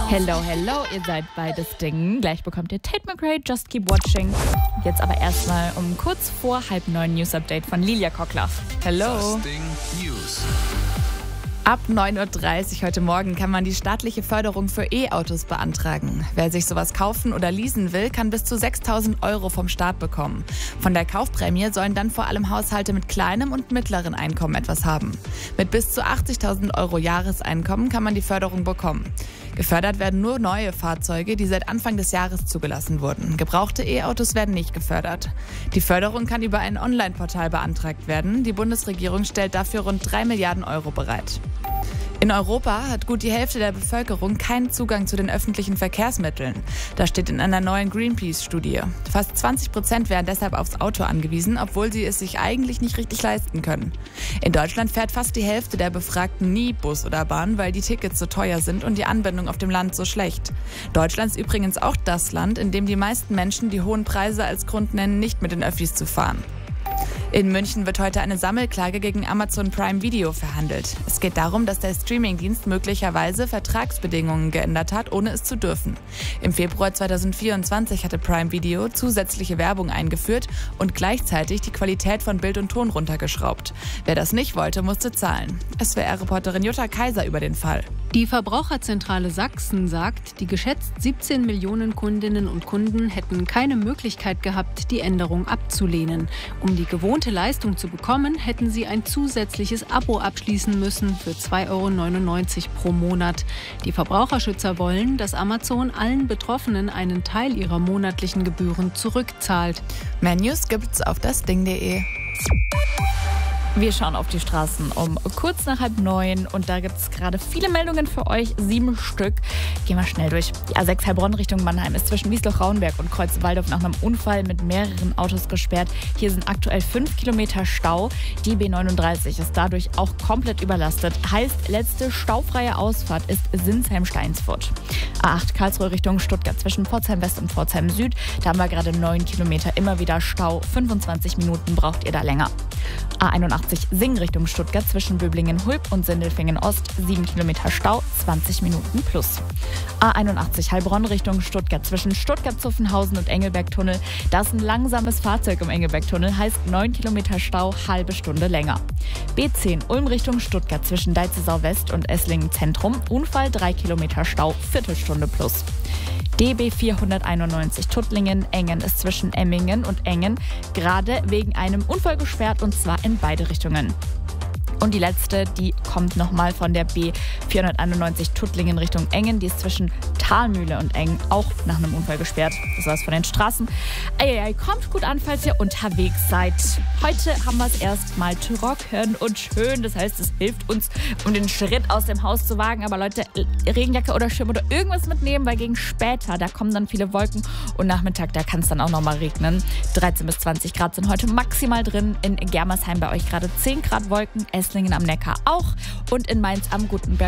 Hello, hello, ihr seid bei Das Ding. Gleich bekommt ihr Tate McRae, Just Keep Watching. Jetzt aber erstmal um kurz vor 8:30 News-Update von Lilia Kockler. Hello. Das Ding News. Ab 9:30 Uhr heute Morgen kann man die staatliche Förderung für E-Autos beantragen. Wer sich sowas kaufen oder leasen will, kann bis zu 6.000 Euro vom Staat bekommen. Von der Kaufprämie sollen dann vor allem Haushalte mit kleinem und mittleren Einkommen etwas haben. Mit bis zu 80.000 Euro Jahreseinkommen kann man die Förderung bekommen. Gefördert werden nur neue Fahrzeuge, die seit Anfang des Jahres zugelassen wurden. Gebrauchte E-Autos werden nicht gefördert. Die Förderung kann über ein Online-Portal beantragt werden. Die Bundesregierung stellt dafür rund 3 Milliarden Euro bereit. In Europa hat gut die Hälfte der Bevölkerung keinen Zugang zu den öffentlichen Verkehrsmitteln. Das steht in einer neuen Greenpeace-Studie. Fast 20% wären deshalb aufs Auto angewiesen, obwohl sie es sich eigentlich nicht richtig leisten können. In Deutschland fährt fast die Hälfte der Befragten nie Bus oder Bahn, weil die Tickets so teuer sind und die Anbindung auf dem Land so schlecht. Deutschland ist übrigens auch das Land, in dem die meisten Menschen die hohen Preise als Grund nennen, nicht mit den Öffis zu fahren. In München wird heute eine Sammelklage gegen Amazon Prime Video verhandelt. Es geht darum, dass der Streamingdienst möglicherweise Vertragsbedingungen geändert hat, ohne es zu dürfen. Im Februar 2024 hatte Prime Video zusätzliche Werbung eingeführt und gleichzeitig die Qualität von Bild und Ton runtergeschraubt. Wer das nicht wollte, musste zahlen. SWR-Reporterin Jutta Kaiser über den Fall. Die Verbraucherzentrale Sachsen sagt, die geschätzt 17 Millionen Kundinnen und Kunden hätten keine Möglichkeit gehabt, die Änderung abzulehnen. Um die gewohnte Leistung zu bekommen, hätten sie ein zusätzliches Abo abschließen müssen für 2,99 € pro Monat. Die Verbraucherschützer wollen, dass Amazon allen Betroffenen einen Teil ihrer monatlichen Gebühren zurückzahlt. Mehr News gibt's auf dasding.de. Wir schauen auf die Straßen um kurz nach 8:30 und da gibt es gerade viele Meldungen für euch, 7 Stück. Gehen wir schnell durch. Die A6 Heilbronn Richtung Mannheim ist zwischen Wiesloch-Rauenberg und Kreuzwaldorf nach einem Unfall mit mehreren Autos gesperrt. Hier sind aktuell 5 Kilometer Stau. Die B39 ist dadurch auch komplett überlastet. Heißt, letzte staufreie Ausfahrt ist Sinsheim-Steinsfurt. A8 Karlsruhe Richtung Stuttgart zwischen Pforzheim West und Pforzheim Süd. Da haben wir gerade 9 Kilometer, immer wieder Stau. 25 Minuten braucht ihr da länger. A81 Singen Richtung Stuttgart zwischen Böblingen-Hulb und Sindelfingen-Ost, 7 Kilometer Stau, 20 Minuten plus. A81 Heilbronn Richtung Stuttgart zwischen Stuttgart-Zuffenhausen und Engelberg-Tunnel. Da ist ein langsames Fahrzeug im Engelberg-Tunnel, heißt 9 Kilometer Stau, halbe Stunde länger. B10 Ulm Richtung Stuttgart zwischen Deizesau-West und Esslingen-Zentrum, Unfall 3 Kilometer Stau, Viertelstunde plus. DB 491 Tuttlingen-Engen ist zwischen Emmingen und Engen gerade wegen einem Unfall gesperrt und zwar in beide Richtungen. Und die letzte, die kommt nochmal von der B 491 Tuttlingen Richtung Engen. Die ist zwischen Thalmühle und Engen auch nach einem Unfall gesperrt. Das war's von den Straßen. Kommt gut an, falls ihr unterwegs seid. Heute haben wir es erstmal trocken und schön. Das heißt, es hilft uns, um den Schritt aus dem Haus zu wagen. Aber Leute, Regenjacke oder Schirm oder irgendwas mitnehmen, weil gegen später, da kommen dann viele Wolken. Und Nachmittag, da kann es dann auch nochmal regnen. 13 bis 20 Grad sind heute maximal drin. In Germersheim bei euch gerade 10 Grad Wolken. Esslingen am Neckar auch und in Mainz am Gutenberg